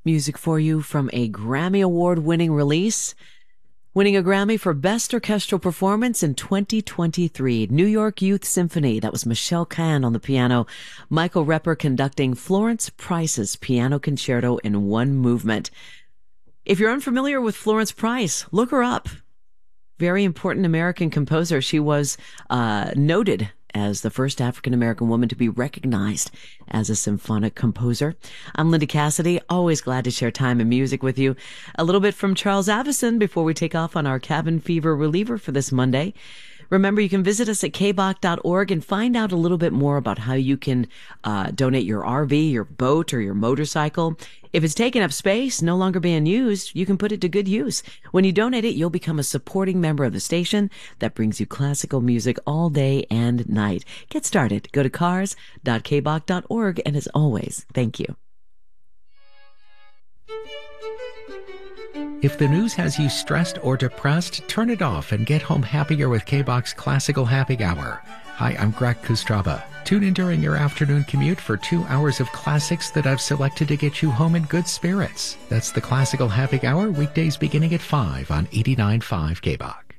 Music for you from a Grammy Award-winning release, winning a Grammy for Best Orchestral Performance in 2023. New York Youth Symphony. That was Michelle Kahn on the piano. Michael Repper conducting Florence Price's Piano Concerto in one movement. If you're unfamiliar with Florence Price, look her up. Very important American composer. She was noted as the first African-American woman to be recognized as a symphonic composer. I'm Linda Cassidy, always glad to share time and music with you. A little bit from Charles Avison before we take off on our cabin fever reliever for this Monday. Remember, you can visit us at kbach.org and find out a little bit more about how you can donate your RV, your boat, or your motorcycle. If it's taking up space, no longer being used, you can put it to good use. When you donate it, you'll become a supporting member of the station that brings you classical music all day and night. Get started. Go to cars.kbach.org, and as always, thank you. If the news has you stressed or depressed, turn it off and get home happier with K-Bach's Classical Happy Hour. Hi, I'm Greg Kustraba. Tune in during your afternoon commute for 2 hours of classics that I've selected to get you home in good spirits. That's the Classical Happy Hour, weekdays beginning at 5 on 89.5 K-Bach.